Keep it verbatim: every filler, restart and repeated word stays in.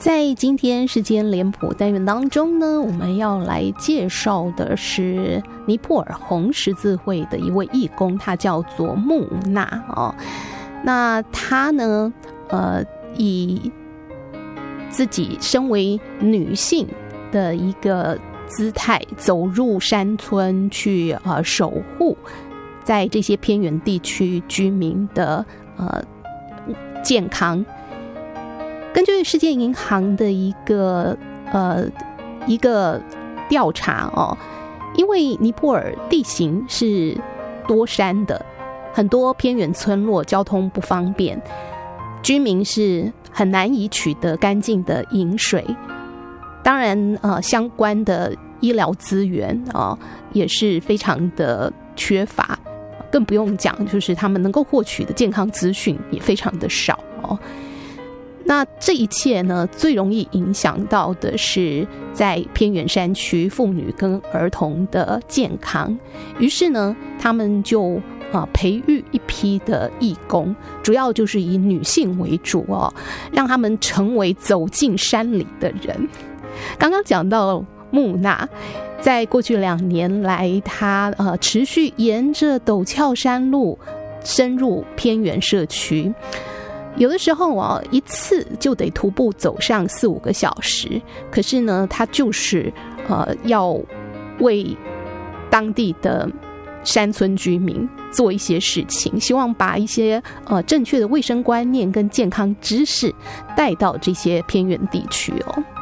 在今天世间脸谱单元当中呢，我们要来介绍的是尼泊尔红十字会的一位义工，他叫做穆娜哦。那他呢，呃，以自己身为女性的一个姿态，走入山村去呃守护在这些偏远地区居民的呃健康。根据世界银行的一个呃一个调查哦，因为尼泊尔地形是多山的，很多偏远村落交通不方便，居民是很难以取得干净的饮水。当然，呃，相关的医疗资源啊、呃、也是非常的缺乏，更不用讲，就是他们能够获取的健康资讯也非常的少哦。那这一切呢，最容易影响到的是在偏远山区妇女跟儿童的健康。于是呢，他们就呃培育一批的义工，主要就是以女性为主哦，让他们成为走进山里的人。刚刚讲到穆娜，在过去两年来，她呃持续沿着陡峭山路深入偏远社区。有的时候啊，一次就得徒步走上四五个小时，可是呢，他就是呃要为当地的山村居民做一些事情，希望把一些呃正确的卫生观念跟健康知识带到这些偏远地区哦。